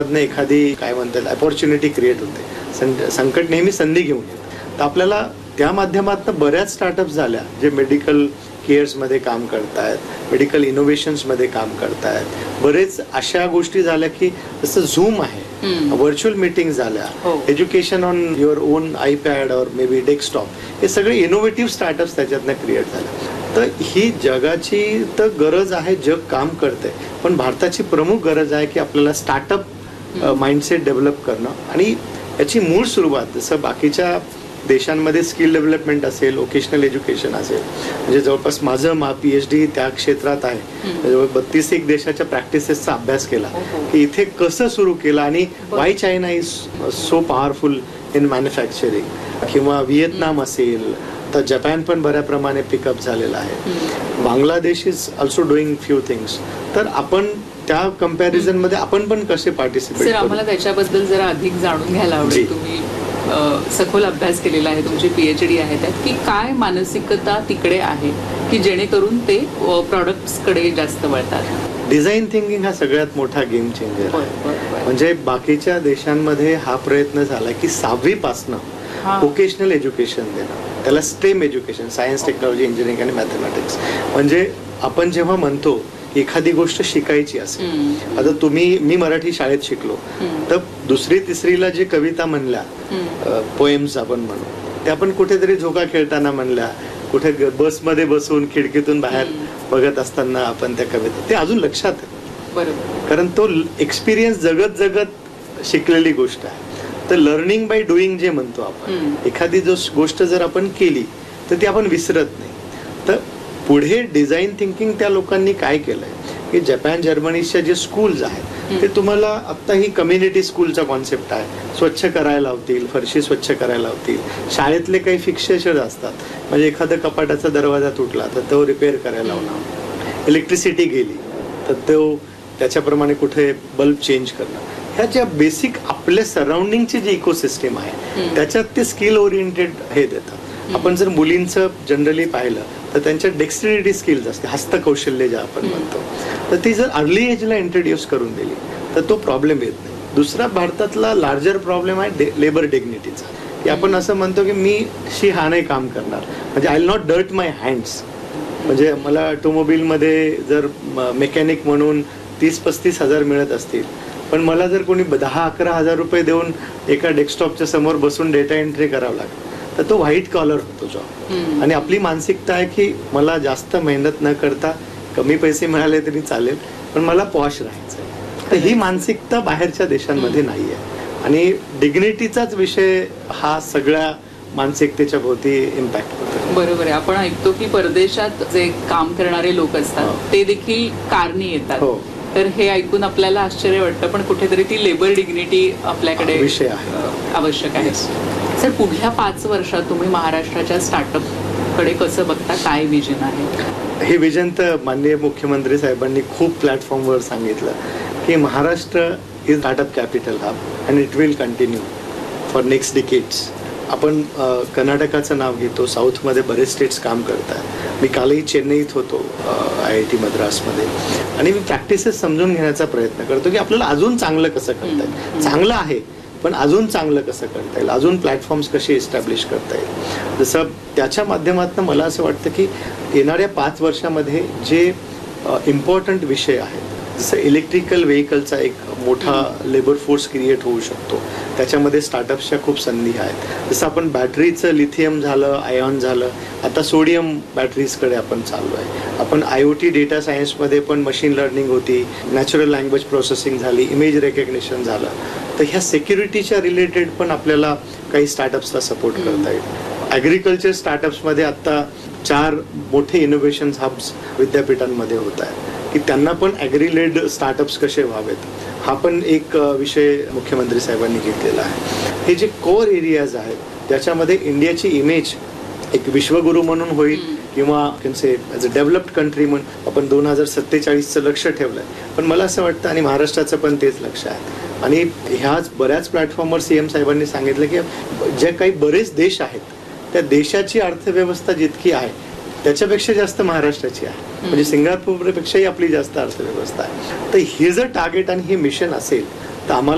एखादी काय म्हणतात अपॉर्च्युनिटी क्रिएट होते. संकट नेहमी संधी घेऊन येतं. तर आपल्याला त्या माध्यमातून बऱ्याच स्टार्टअप्स झाल्या जे मेडिकल केअर्समध्ये काम करतायत, मेडिकल इनोव्हेशन्समध्ये काम करतायत. बरेच अशा गोष्टी झाल्या की जसं झूम आहे, व्हर्च्युअल मीटिंग झाल्या, education on your on iPad और मे बी डेस्कटॉप, हे सगळे इनोव्हेटिव्ह स्टार्टअप्स त्याच्यातनं क्रिएट झाले. तर ही जगाची तर गरज आहे, जग काम करतंय, पण भारताची प्रमुख गरज आहे की आपल्याला स्टार्टअप माइंडसेट डेव्हलप करणं. आणि याची मूळ सुरुवात जसं बाकीच्या देशांमध्ये स्किल डेव्हलपमेंट असेल, वोकेशनल एज्युकेशन असेल, म्हणजे जवळपास माझं PhD त्या क्षेत्रात आहे. जवळ 32 देशाच्या प्रॅक्टिसेसचा अभ्यास केला की इथे कसं सुरू केलं आणि Y China is so powerful in manufacturing. किंवा व्हिएतनाम असेल, तर जपान पण बऱ्या प्रमाणे पिकअप झालेला आहे. Bangladesh is also doing few things. तर आपण त्या कम्पॅरिझन मध्ये आपण पण कसे पार्टिसिपेट करू? आम्हाला त्याच्याबद्दल जरा अधिक जाणून घ्यायला आवडेल. तुम्ही सखोल अभ्यास केलेला आहे, तुमची PhD आहे त्यात, की काय मानसिकता तिकडे आहे की जेणेकरून ते प्रॉडक्ट्सकडे जास्त वळतात? डिझाईन थिंकिंग हा सगळ्यात मोठा गेम चेंजर आहे. म्हणजे बाकीच्या देशांमध्ये हा प्रयत्न झाला की 6वी पासनं वोकेशनल एज्युकेशन देणं, त्याला stem education, science, technology, engineering आणि मॅथमॅटिक्स. म्हणजे आपण जेव्हा म्हणतो एखादी गोष्ट शिकायची असेल, आता मी मराठी शाळेत शिकलो, तर 2री 3रीला जे कविता म्हणल्या, पोएम्स आपण म्हणू, त्या आपण कुठेतरी झोका खेळताना म्हणल्या, कुठे बसमध्ये बसून खिडकीतून बाहेर बघत असताना आपण त्या कविता, ते अजून लक्षात आहे. बरोबर, कारण तो एक्सपिरियन्स जगत जगत शिकलेली गोष्ट आहे. तर लर्निंग बाय डुईंग जे म्हणतो आपण, एखादी गोष्ट जर आपण केली तर ती आपण विसरत नाही. तर पुढे डिझाईन थिंकिंग त्या लोकांनी काय केलंय की जपान, जर्मनीच्या जे स्कूल्स आहेत ते तुम्हाला आता ही कम्युनिटी स्कूलचा कॉन्सेप्ट आहे. स्वच्छ करायला लावतील, फरशी स्वच्छ करायला लावतील. शाळेतले काही फिक्सेशन असतात, म्हणजे एखादा कपाटाचा दरवाजा तुटला तर तो रिपेअर करायला लावणार, इलेक्ट्रिसिटी गेली तर त्याच्याप्रमाणे कुठे बल्ब चेंज करणं. ह्या ज्या बेसिक आपल्या सराउंडिंगची जी इकोसिस्टम आहे त्याच्यात ते स्किल ओरिएंटेड हे देतात. आपण जर मुलींचं जनरली पाहिलं तर त्यांच्या डेक्स्ट्रिटी स्किल्स असते, हस्तकौशल्य जे आपण म्हणतो, तर ती जर अर्ली एजला इंट्रोड्यूस करून दिली तर तो प्रॉब्लेम येत नाही. दुसरा भारतातला लार्जर प्रॉब्लेम आहे लेबर डिग्निटीचा, की आपण असं म्हणतो की मी हा नाही काम करणार, म्हणजे I will not dirt my hands. म्हणजे मला ऑटोमोबाईलमध्ये जर मेकॅनिक म्हणून 30-35 हजार मिळत असतील, पण मला जर कोणी 10-11 हजार रुपये देऊन एका डेस्कटॉपच्या समोर बसून डेटा एंट्री करावं लागतं, तर तो व्हाईट कॉलर होतो जॉब. आणि आपली मानसिकता आहे की मला जास्त मेहनत न करता कमी पैसे मिळाले तरी चालेल, पण मला पॉश राहायचं. तर ही मानसिकता बाहेरच्या देशांमध्ये नाहीये. आणि डिग्निटीचाच विषय हा सगळ्या मानसिकतेच्या भोवती इम्पॅक्ट होतो. बरोबर आहे. आपण ऐकतो की परदेशात जे काम करणारे लोक असतात ते देखील कारणी येतात. तर हे ऐकून आपल्याला आश्चर्य वाटतं, पण कुठेतरी ती लेबर डिग्निटी आपल्याकडे विषय आहे, आवश्यक आहे. सर, पुढल्या 5 वर्षात तुम्ही महाराष्ट्राच्या स्टार्टअप कडे कसं बघता? काय विजन आहे? हे विजन तर माननीय मुख्यमंत्री साहेबांनी खूप प्लॅटफॉर्मवर सांगितलं की Maharashtra is startup capital hub and it will continue for next decades. आपण कर्नाटकाचं नाव घेतो, साऊथमध्ये बरेच स्टेट्स काम करतात. मी कालही चेन्नईत होतो IIT मद्रासमध्ये, आणि मी प्रॅक्टिसेस समजून घेण्याचा प्रयत्न करतो की आपल्याला अजून चांगलं कसं करता येईल. चांगलं आहे, पण अजून चांगलं कसं करता येईल, अजून प्लॅटफॉर्म्स कसे इस्टॅब्लिश करता येईल. जसं त्याच्या माध्यमातून मला असं वाटतं की येणाऱ्या 5 वर्षामध्ये जे इम्पॉर्टंट विषय आहेत, जसं इलेक्ट्रिकल व्हेकलचा एक मोठा लेबर फोर्स क्रिएट होऊ शकतो, त्याच्यामध्ये स्टार्टअप्सच्या खूप संधी आहेत. जसं आपण बॅटरीचं लिथियम झालं, आयॉन झालं, आता सोडियम बॅटरीजकडे आपण चाललो आहे. आपण IoT डेटा सायन्समध्ये पण मशीन लर्निंग होती, नॅचरल लँग्वेज प्रोसेसिंग झाली, इमेज रेकग्निशन झालं. तर ह्या सिक्युरिटीच्या रिलेटेड पण आपल्याला काही स्टार्टअप्सला सपोर्ट करता येईल. ॲग्रिकल्चर स्टार्टअप्समध्ये आत्ता 4 मोठे इनोव्हेशन हब्स विद्यापीठांमध्ये होत आहेत की त्यांना पण ॲग्री-लेड स्टार्टअप्स कसे व्हावेत, हा पण एक विषय मुख्यमंत्री साहेबांनी घेतलेला आहे. हे जे कोर एरियाज आहेत त्याच्यामध्ये इंडियाची इमेज एक विश्वगुरू म्हणून होईल किंवा ॲज अ डेव्हलप्ड कंट्री म्हणून आपण 2047चं लक्ष ठेवलंय. पण मला असं वाटतं, आणि महाराष्ट्राचं पण तेच लक्ष आहे, आणि ह्याच बऱ्याच प्लॅटफॉर्मवर CM साहेबांनी सांगितलं की जे काही बरेच देश आहेत त्या देशाची अर्थव्यवस्था जितकी आहे त्याच्यापेक्षा जास्त महाराष्ट्राची आहे. म्हणजे सिंगापूरपेक्षाही आपली जास्त अर्थव्यवस्था आहे. तर हे जर टार्गेट आणि हे मिशन असेल तर आम्हाला